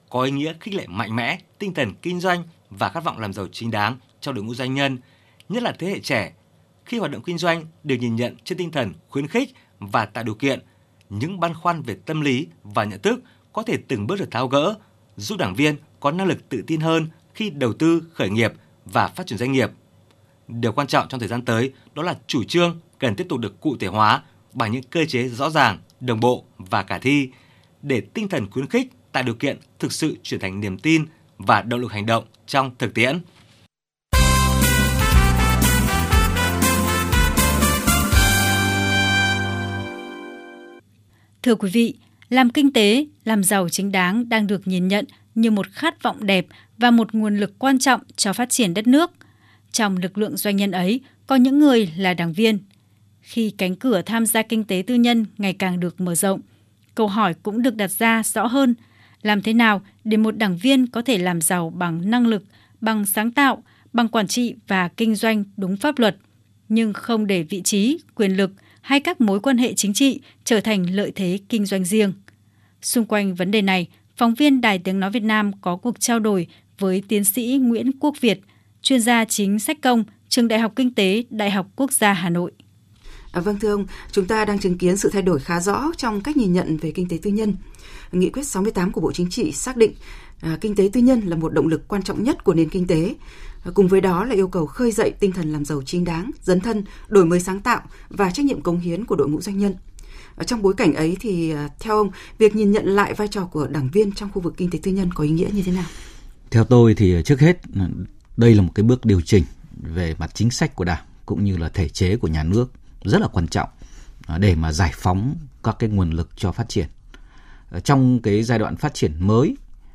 có ý nghĩa khích lệ mạnh mẽ tinh thần kinh doanh và khát vọng làm giàu chính đáng trong đội ngũ doanh nhân, nhất là thế hệ trẻ. Khi hoạt động kinh doanh được nhìn nhận trên tinh thần khuyến khích và tạo điều kiện, những băn khoăn về tâm lý và nhận thức có thể từng bước được tháo gỡ, giúp đảng viên có năng lực tự tin hơn khi đầu tư, khởi nghiệp và phát triển doanh nghiệp. Điều quan trọng trong thời gian tới đó là chủ trương cần tiếp tục được cụ thể hóa bằng những cơ chế rõ ràng, đồng bộ và khả thi để tinh thần khuyến khích tạo điều kiện thực sự chuyển thành niềm tin và động lực hành động trong thực tiễn. Thưa quý vị, làm kinh tế, làm giàu chính đáng đang được nhìn nhận như một khát vọng đẹp và một nguồn lực quan trọng cho phát triển đất nước. Trong lực lượng doanh nhân ấy, có những người là đảng viên. Khi cánh cửa tham gia kinh tế tư nhân ngày càng được mở rộng, câu hỏi cũng được đặt ra rõ hơn. Làm thế nào để một đảng viên có thể làm giàu bằng năng lực, bằng sáng tạo, bằng quản trị và kinh doanh đúng pháp luật, nhưng không để vị trí, quyền lực hay các mối quan hệ chính trị trở thành lợi thế kinh doanh riêng. Xung quanh vấn đề này, phóng viên Đài Tiếng Nói Việt Nam có cuộc trao đổi với tiến sĩ Nguyễn Quốc Việt, chuyên gia chính sách công, Trường Đại học Kinh tế, Đại học Quốc gia Hà Nội. Vâng thưa ông, chúng ta đang chứng kiến sự thay đổi khá rõ trong cách nhìn nhận về kinh tế tư nhân. Nghị quyết 68 của Bộ Chính trị xác định kinh tế tư nhân là một động lực quan trọng nhất của nền kinh tế. Cùng với đó là yêu cầu khơi dậy tinh thần làm giàu chính đáng, dấn thân, đổi mới sáng tạo và trách nhiệm cống hiến của đội ngũ doanh nhân. Trong bối cảnh ấy thì theo ông, việc nhìn nhận lại vai trò của đảng viên trong khu vực kinh tế tư nhân có ý nghĩa như thế nào? Theo tôi thì trước hết đây là một cái bước điều chỉnh về mặt chính sách của Đảng cũng như là thể chế của nhà nước rất là quan trọng để mà giải phóng các cái nguồn lực cho phát triển. Trong cái giai đoạn phát triển mới,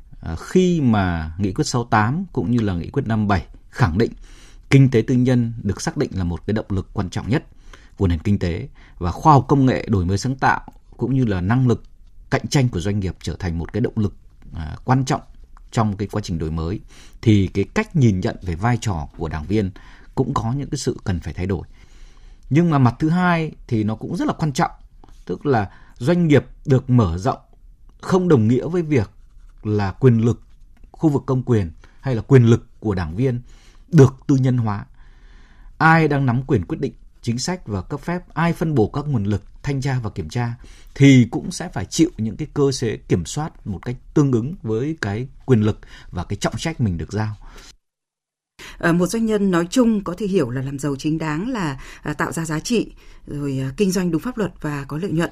khi mà Nghị quyết 68 cũng như là Nghị quyết 57 khẳng định kinh tế tư nhân được xác định là một cái động lực quan trọng nhất của nền kinh tế và khoa học công nghệ, đổi mới sáng tạo cũng như là năng lực cạnh tranh của doanh nghiệp trở thành một cái động lực quan trọng trong cái quá trình đổi mới, thì cái cách nhìn nhận về vai trò của đảng viên cũng có những cái sự cần phải thay đổi. Nhưng mà mặt thứ hai thì nó cũng rất là quan trọng, tức là doanh nghiệp được mở rộng không đồng nghĩa với việc là quyền lực khu vực công quyền hay là quyền lực của đảng viên được tư nhân hóa. Ai đang nắm quyền quyết định chính sách và cấp phép, ai phân bổ các nguồn lực thanh tra và kiểm tra thì cũng sẽ phải chịu những cái cơ chế kiểm soát một cách tương ứng với cái quyền lực và cái trọng trách mình được giao. Một doanh nhân nói chung có thể hiểu là làm giàu chính đáng là tạo ra giá trị, rồi kinh doanh đúng pháp luật và có lợi nhuận.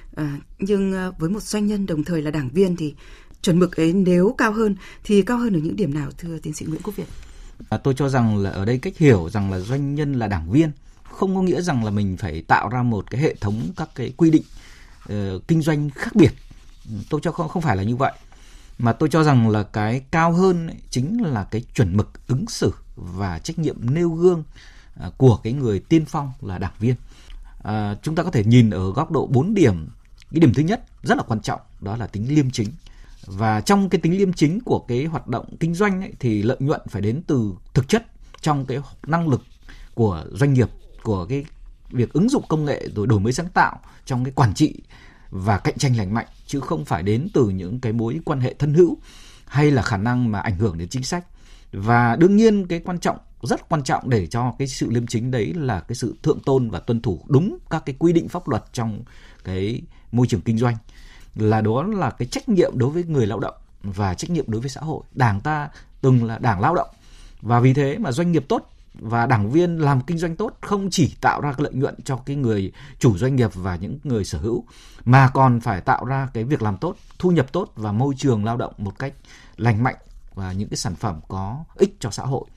Nhưng với một doanh nhân đồng thời là đảng viên thì chuẩn mực ấy nếu cao hơn thì cao hơn ở những điểm nào, thưa tiến sĩ Nguyễn Quốc Việt? Tôi cho rằng là ở đây cách hiểu rằng là doanh nhân là đảng viên không có nghĩa rằng là mình phải tạo ra một cái hệ thống các cái quy định kinh doanh khác biệt. Tôi cho không phải là như vậy. Mà tôi cho rằng là cái cao hơn ấy, chính là cái chuẩn mực ứng xử và trách nhiệm nêu gương của cái người tiên phong là đảng viên. Chúng ta có thể nhìn ở góc độ 4 điểm. Cái điểm thứ nhất rất là quan trọng, đó là tính liêm chính. Và trong cái tính liêm chính của cái hoạt động kinh doanh ấy, thì lợi nhuận phải đến từ thực chất trong cái năng lực của doanh nghiệp, của cái việc ứng dụng công nghệ rồi đổi mới sáng tạo trong cái quản trị và cạnh tranh lành mạnh, chứ không phải đến từ những cái mối quan hệ thân hữu hay là khả năng mà ảnh hưởng đến chính sách. Và đương nhiên cái quan trọng, rất quan trọng để cho cái sự liêm chính đấy là cái sự thượng tôn và tuân thủ đúng các cái quy định pháp luật trong cái môi trường kinh doanh, là đó là cái trách nhiệm đối với người lao động và trách nhiệm đối với xã hội. Đảng ta từng là đảng lao động, và vì thế mà doanh nghiệp tốt và đảng viên làm kinh doanh tốt không chỉ tạo ra cái lợi nhuận cho cái người chủ doanh nghiệp và những người sở hữu, mà còn phải tạo ra cái việc làm tốt, thu nhập tốt và môi trường lao động một cách lành mạnh và những cái sản phẩm có ích cho xã hội.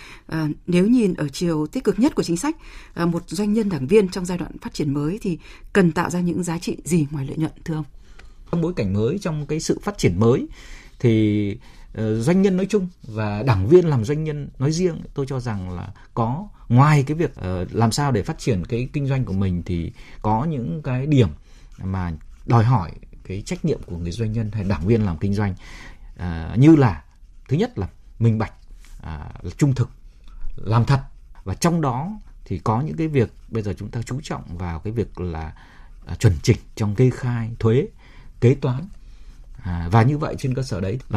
Nếu nhìn ở chiều tích cực nhất của chính sách, một doanh nhân đảng viên trong giai đoạn phát triển mới thì cần tạo ra những giá trị gì ngoài lợi nhuận, thưa ông? Trong bối cảnh mới, trong cái sự phát triển mới thì doanh nhân nói chung và đảng viên làm doanh nhân nói riêng, tôi cho rằng là có ngoài cái việc làm sao để phát triển cái kinh doanh của mình thì có những cái điểm mà đòi hỏi cái trách nhiệm của người doanh nhân hay đảng viên làm kinh doanh, như là thứ nhất là minh bạch, trung thực, làm thật, và trong đó thì có những cái việc bây giờ chúng ta chú trọng vào cái việc là chuẩn chỉnh trong kê khai thuế, kế toán, và như vậy trên cơ sở đấy